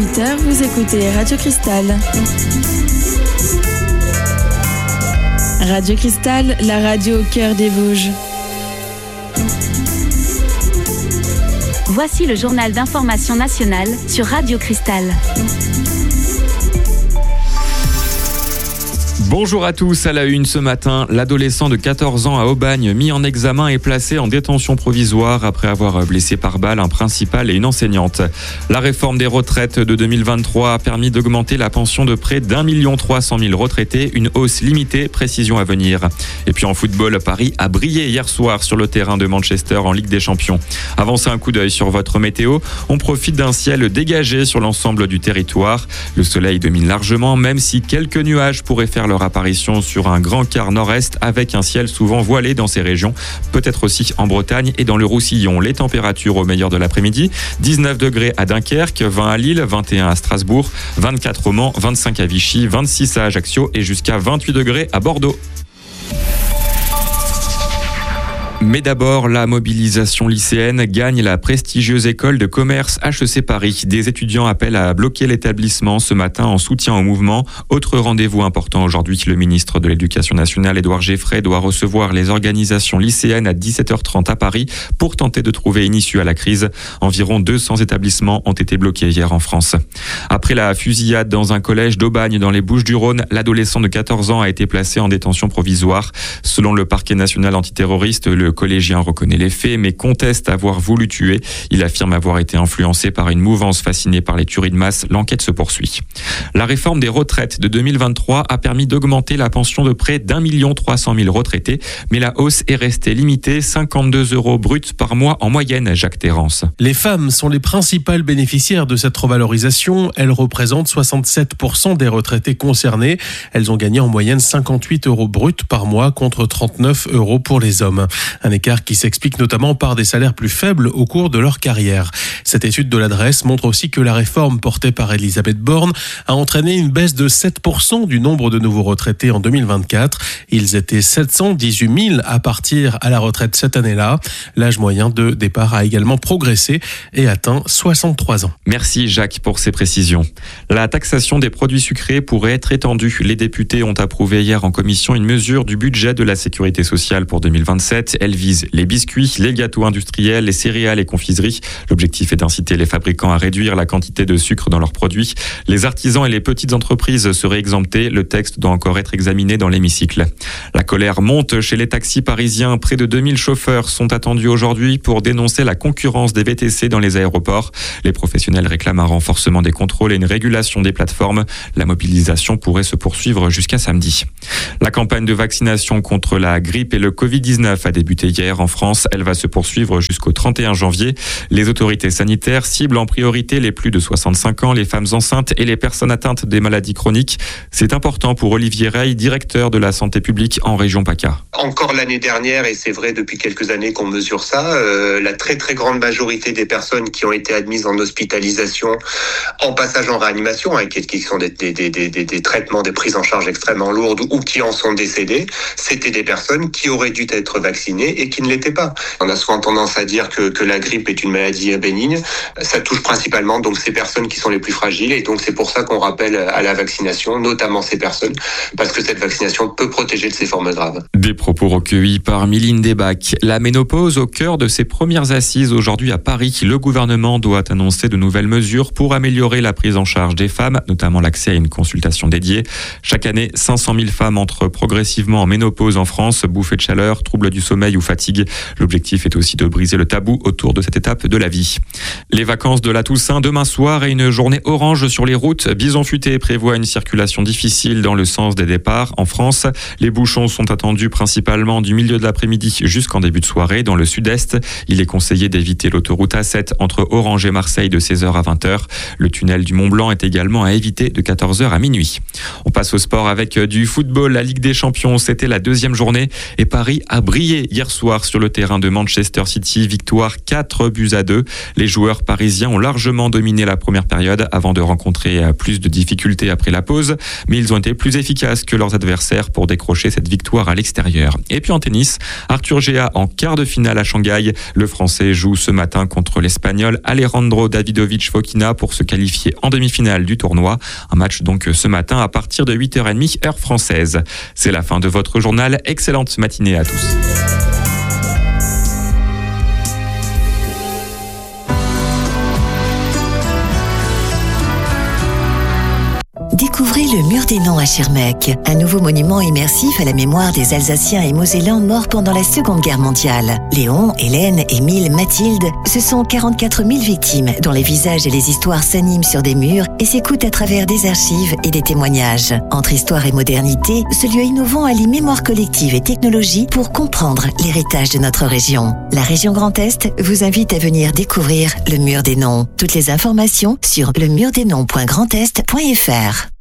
18h, vous écoutez Radio Cristal. Radio Cristal, la radio au cœur des Vosges. Voici le journal d'information nationale sur Radio Cristal. Bonjour à tous, à la une ce matin, l'adolescent de 14 ans à Aubagne mis en examen et placé en détention provisoire après avoir blessé par balle un principal et une enseignante. La réforme des retraites de 2023 a permis d'augmenter la pension de près d'1 300 000 retraités, une hausse limitée, précision à venir. Et puis en football, Paris a brillé hier soir sur le terrain de Manchester en Ligue des Champions. Avancez un coup d'œil sur votre météo, on profite d'un ciel dégagé sur l'ensemble du territoire. Le soleil domine largement, même si quelques nuages pourraient faire leur apparition sur un grand quart nord-est avec un ciel souvent voilé dans ces régions, peut-être aussi en Bretagne et dans le Roussillon. Les températures au meilleur de l'après-midi, 19 degrés à Dunkerque, 20 à Lille, 21 à Strasbourg, 24 au Mans, 25 à Vichy, 26 à Ajaccio et jusqu'à 28 degrés à Bordeaux. Mais d'abord, la mobilisation lycéenne gagne la prestigieuse école de commerce HEC Paris. Des étudiants appellent à bloquer l'établissement ce matin en soutien au mouvement. Autre rendez-vous important aujourd'hui, le ministre de l'Éducation nationale, Édouard Geffray, doit recevoir les organisations lycéennes à 17h30 à Paris pour tenter de trouver une issue à la crise. Environ 200 établissements ont été bloqués hier en France. Après la fusillade dans un collège d'Aubagne dans les Bouches-du-Rhône, l'adolescent de 14 ans a été placé en détention provisoire. Selon le parquet national antiterroriste, le collégien reconnaît les faits mais conteste avoir voulu tuer. Il affirme avoir été influencé par une mouvance fascinée par les tueries de masse. L'enquête se poursuit. La réforme des retraites de 2023 a permis d'augmenter la pension de près d'1 300 000 retraités, mais la hausse est restée limitée, 52 € bruts par mois en moyenne, Jacques Terrance. Les femmes sont les principales bénéficiaires de cette revalorisation. Elles représentent 67% des retraités concernés. Elles ont gagné en moyenne 58 € bruts par mois contre 39 € pour les hommes. Un écart qui s'explique notamment par des salaires plus faibles au cours de leur carrière. Cette étude de l'adresse montre aussi que la réforme portée par Elisabeth Borne a entraîné une baisse de 7% du nombre de nouveaux retraités en 2024. Ils étaient 718 000 à partir à la retraite cette année-là. L'âge moyen de départ a également progressé et atteint 63 ans. Merci Jacques pour ces précisions. La taxation des produits sucrés pourrait être étendue. Les députés ont approuvé hier en commission une mesure du budget de la sécurité sociale pour 2027. Elle vise les biscuits, les gâteaux industriels, les céréales et confiseries. L'objectif est d'inciter les fabricants à réduire la quantité de sucre dans leurs produits. Les artisans et les petites entreprises seraient exemptés. Le texte doit encore être examiné dans l'hémicycle. La colère monte chez les taxis parisiens. Près de 2000 chauffeurs sont attendus aujourd'hui pour dénoncer la concurrence des VTC dans les aéroports. Les professionnels réclament un renforcement des contrôles et une régulation des plateformes. La mobilisation pourrait se poursuivre jusqu'à samedi. La campagne de vaccination contre la grippe et le Covid-19 a débuté hier en France. Elle va se poursuivre jusqu'au 31 janvier. Les autorités sanitaires ciblent en priorité les plus de 65 ans, les femmes enceintes et les personnes atteintes des maladies chroniques. C'est important pour Olivier Rey, directeur de la santé publique en région PACA. Encore l'année dernière, et c'est vrai depuis quelques années qu'on mesure ça, la très très grande majorité des personnes qui ont été admises en hospitalisation, en passage en réanimation, qui sont des traitements, des prises en charge extrêmement lourdes ou qui en sont décédées, c'était des personnes qui auraient dû être vaccinées et qui ne l'étaient pas. On a souvent tendance à dire que la grippe est une maladie bénigne. Ça touche principalement donc ces personnes qui sont les plus fragiles et donc c'est pour ça qu'on rappelle à la vaccination, notamment ces personnes, parce que cette vaccination peut protéger de ces formes graves. Des propos recueillis par Mylène Debac. La ménopause au cœur de ses premières assises aujourd'hui à Paris. Le gouvernement doit annoncer de nouvelles mesures pour améliorer la prise en charge des femmes, notamment l'accès à une consultation dédiée. Chaque année, 500 000 femmes entrent progressivement en ménopause en France. Bouffées de chaleur, troubles du sommeil ou fatigue. L'objectif est aussi de briser le tabou autour de cette étape de la vie. Les vacances de la Toussaint demain soir et une journée orange sur les routes. Bison Futé prévoit une circulation difficile dans le sens des départs en France. Les bouchons sont attendus principalement du milieu de l'après-midi jusqu'en début de soirée dans le sud-est. Il est conseillé d'éviter l'autoroute A7 entre Orange et Marseille de 16h à 20h. Le tunnel du Mont-Blanc est également à éviter de 14h à minuit. On passe au sport avec du football. La Ligue des Champions, c'était la deuxième journée et Paris a brillé hier hier soir sur le terrain de Manchester City, victoire 4-2. Les joueurs parisiens ont largement dominé la première période avant de rencontrer plus de difficultés après la pause, mais ils ont été plus efficaces que leurs adversaires pour décrocher cette victoire à l'extérieur. Et puis en tennis, Arthur Gea en quart de finale à Shanghai. Le Français joue ce matin contre l'Espagnol Alejandro Davidovich Fokina pour se qualifier en demi-finale du tournoi. Un match donc ce matin à partir de 8h30 heure française. C'est la fin de votre journal. Excellente matinée à tous. Découvrez le Mur des Noms à Schirmeck, un nouveau monument immersif à la mémoire des Alsaciens et Mosellans morts pendant la Seconde Guerre mondiale. Léon, Hélène, Émile, Mathilde, ce sont 44 000 victimes dont les visages et les histoires s'animent sur des murs et s'écoutent à travers des archives et des témoignages. Entre histoire et modernité, ce lieu innovant allie mémoire collective et technologie pour comprendre l'héritage de notre région. La région Grand Est vous invite à venir découvrir le Mur des Noms. Toutes les informations sur lemurdesnoms.grandest.fr.